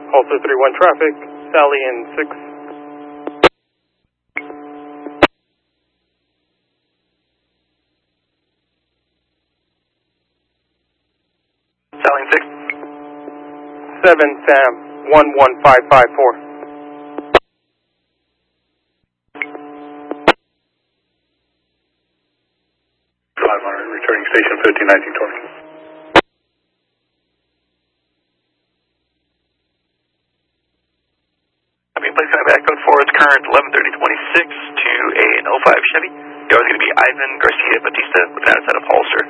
Also 3-1 traffic, Sally in 6. Sally in 6. 7 Sam, 11554. Returning station 151920. Please come back, code 4 is current 113026 to a 05 Chevy. Yours is going to be Ivan Garcia Batista with an outside of Holster.